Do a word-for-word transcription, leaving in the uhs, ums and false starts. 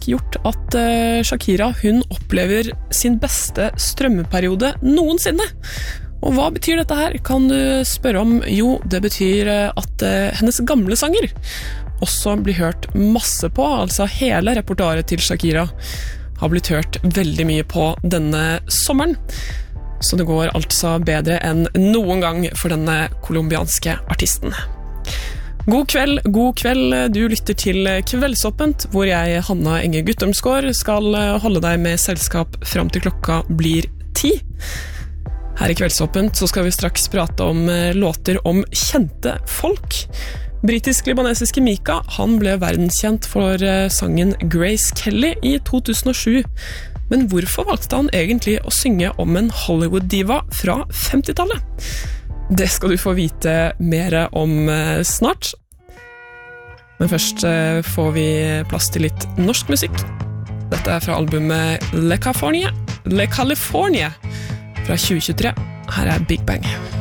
faktisk gjort at uh, Shakira hun opplever sin beste strømmeperiode noensinne. Og hva betyr dette her, kan du spørre om? Jo, det betyr at uh, hennes gamle sanger også blir hørt masse på, altså hele repertoaret til Shakira har blitt hørt veldig mye på denne sommeren. Så det går altså bedre enn noen gang for denne kolumbianske artisten. God kveld, god kveld. Du lytter til Kveldsåpent, hvor jeg, Hanna Enge Guttormsgaard, skal holde deg med selskap frem til klokka blir ti. Her i Kveldsåpent så skal vi straks prate om låter om kjente folk. Britisk-libanesiske Mika, han ble verdenskjent for sangen Grace Kelly i to tusen og sju. Men hvorfor valgte han egentlig å synge om en Hollywood-diva fra femtitallet? Det skal du få vite mer om snart. Men først får vi plass til litt norsk musikk. Dette er fra albumet Le California, Le California fra tjue tjuetre. Her er Big Bang.